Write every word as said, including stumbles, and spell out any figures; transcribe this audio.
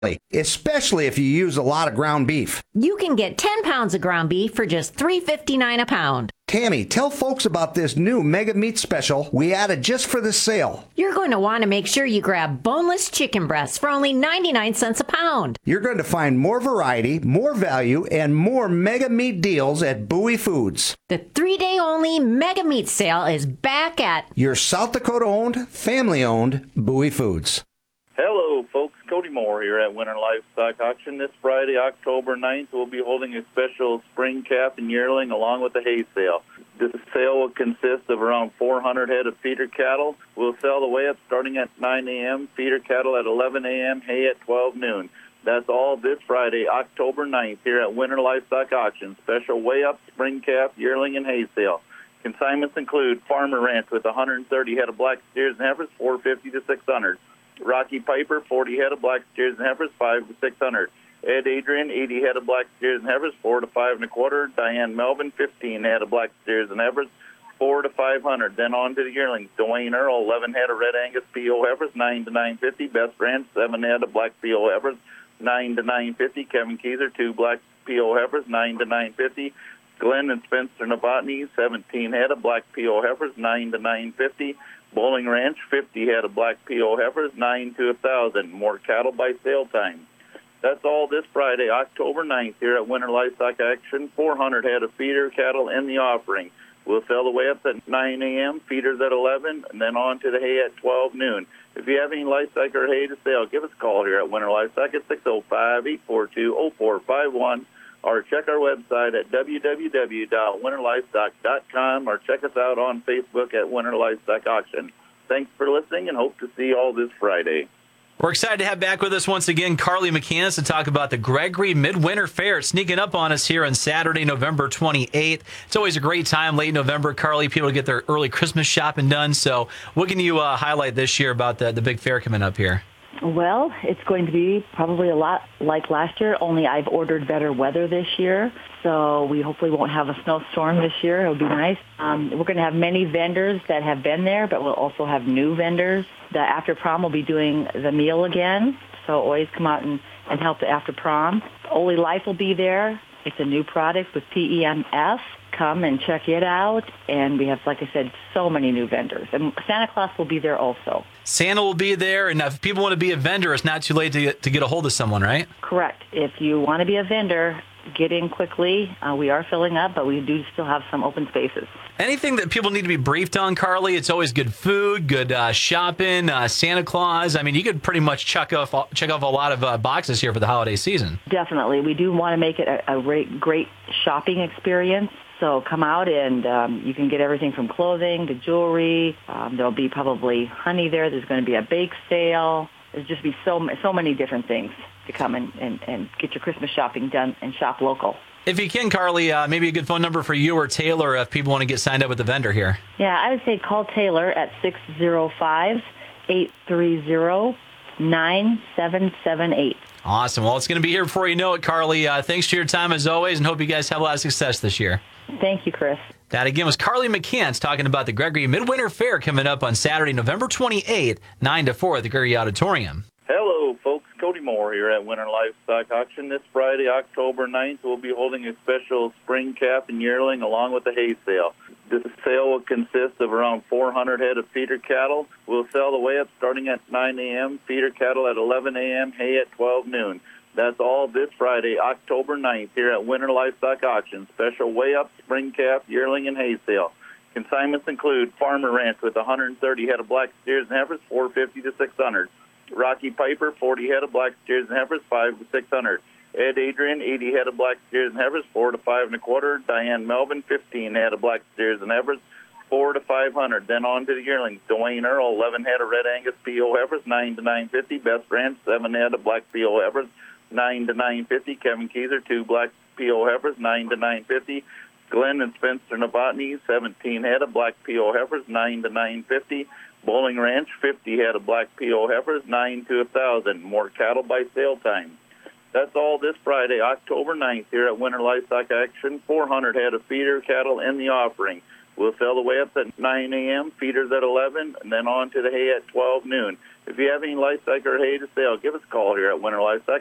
especially if you use a lot of ground beef. You can get ten pounds of ground beef for just three dollars and fifty-nine cents a pound. Tammy, tell folks about this new Mega Meat Special we added just for this sale. You're going to want to make sure you grab boneless chicken breasts for only ninety-nine cents a pound. You're going to find more variety, more value, and more Mega Meat deals at Bowie Foods. The three-day only Mega Meat Sale is back at your South Dakota-owned, family-owned Bowie Foods. Hello, folks. Cody Moore here at Winter Livestock Auction. This Friday, October ninth, we'll be holding a special spring calf and yearling along with the hay sale. This sale will consist of around four hundred head of feeder cattle. We'll sell the weigh-up starting at nine a.m., feeder cattle at eleven a.m., hay at twelve noon. That's all this Friday, October ninth, here at Winter Livestock Auction. Special weigh-up, spring calf, yearling, and hay sale. Consignments include Farmer Ranch with one hundred thirty head of black steers and heifers, four hundred fifty to six hundred. Rocky Piper, forty head of black steers and heifers, five to six hundred. Ed Adrian, eighty head of black steers and heifers, four to five and a quarter. Diane Melvin, fifteen head of black steers and heifers, four to five hundred. Then on to the yearlings. Dwayne Earl, eleven head of red Angus P O heifers, nine to nine fifty. Best Ranch, seven head of black P O heifers, nine to nine fifty. Kevin Keyser, two black P O heifers, nine to nine fifty. Glenn and Spencer Novotny, seventeen head of black P O heifers, nine to nine fifty. Bowling Ranch, fifty head of black P O heifers, nine to one thousand. More cattle by sale time. That's all this Friday, October ninth, here at Winter Livestock Action. four hundred head of feeder cattle in the offering. We'll sell the weigh-ups at nine a.m., feeders at eleven, and then on to the hay at twelve noon. If you have any livestock or hay to sell, give us a call here at Winter Livestock at six oh five, eight four two, oh four five one. Or check our website at w w w dot winter livestock dot com or check us out on Facebook at Winter Livestock Auction. Thanks for listening and hope to see you all this Friday. We're excited to have back with us once again Carly McCants to talk about the Gregory Midwinter Fair sneaking up on us here on Saturday, November twenty-eighth. It's always a great time, late November, Carly, people to get their early Christmas shopping done. So what can you uh, highlight this year about the, the big fair coming up here? Well, it's going to be probably a lot like last year, only I've ordered better weather this year, so we hopefully won't have a snowstorm this year. It'll be nice. Um, we're going to have many vendors that have been there, but we'll also have new vendors. The After Prom will be doing the meal again, so always come out and, and help the After Prom. Oli Life will be there. It's a new product with P E M F. Come and check it out. And we have, like I said, so many new vendors. And Santa Claus will be there also. Santa will be there. And if people want to be a vendor, it's not too late to get, to get a hold of someone, right? Correct. If you want to be a vendor, get in quickly. Uh, we are filling up, but we do still have some open spaces. Anything that people need to be briefed on, Carly? It's always good food, good uh, shopping, uh, Santa Claus. I mean, you could pretty much check off check off a lot of uh, boxes here for the holiday season. Definitely. We do want to make it a, a great, great shopping experience. So come out and um, you can get everything from clothing to jewelry. Um, there'll be probably honey there. There's going to be a bake sale. There's just be so so many different things to come and, and, and get your Christmas shopping done and shop local. If you can, Carly, uh, maybe a good phone number for you or Taylor if people want to get signed up with the vendor here. Yeah, I would say call Taylor at six oh five, eight three oh, nine seven seven eight. Awesome. Well, it's going to be here before you know it, Carly. Uh, thanks for your time as always, and hope you guys have a lot of success this year. Thank you, Chris. That again was Carly McCants talking about the Gregory Midwinter Fair coming up on Saturday, November twenty-eighth, nine to four at the Gregory Auditorium. Hello, folks. Cody Moore here at Winter Livestock Auction. This Friday, October ninth, we'll be holding a special spring calf and yearling along with the hay sale. This sale will consist of around four hundred head of feeder cattle. We'll sell the weigh-up starting at nine a.m., feeder cattle at eleven a.m., hay at twelve noon. That's all this Friday, October ninth, here at Winter Livestock Auction. Special weigh-up, spring calf, yearling, and hay sale. Consignments include Farmer Ranch with one hundred thirty head of black steers and heifers, four hundred fifty to six hundred. Rocky Piper, forty head of black steers and heifers, five to six hundred. Ed Adrian, eighty head of black steers and heifers, four to five and a quarter. Diane Melvin, fifteen head of black steers and heifers, four to five hundred. Then on to the yearlings. Dwayne Earl, eleven head of red Angus P O heifers, nine to nine fifty. Best Ranch, seven head of black P O heifers, nine to nine fifty. Kevin Keyser, two black P O heifers, nine to nine fifty. Glenn and Spencer Novotny, seventeen head of black P O heifers, nine to nine fifty. Bowling Ranch, fifty head of black P O heifers, nine to one thousand. More cattle by sale time. That's all this Friday, October ninth, here at Winter Livestock Action. four hundred head of feeder cattle in the offering. We'll sell the way up at nine a.m., feeders at eleven, and then on to the hay at twelve noon. If you have any livestock or hay to sell, give us a call here at Winter Livestock.